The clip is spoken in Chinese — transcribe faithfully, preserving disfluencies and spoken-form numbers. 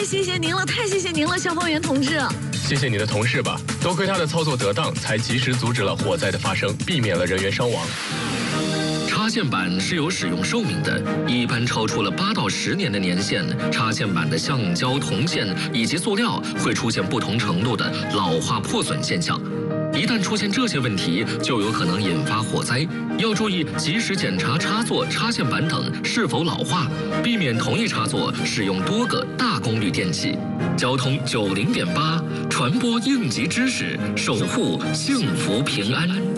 太谢谢您了，太谢谢您了，消防员同志。 谢谢你的同事吧，多亏他的操作得当，才及时阻止了火灾的发生，避免了人员伤亡。 插线板是有使用寿命的，一般超出了八到十年的年限，插线板的橡胶、铜线以及塑料会出现不同程度的老化破损现象。一旦出现这些问题，就有可能引发火灾。要注意及时检查插座、插线板等是否老化，避免同一插座使用多个大功率电器。交通九零点八，传播应急知识，守护幸福平安。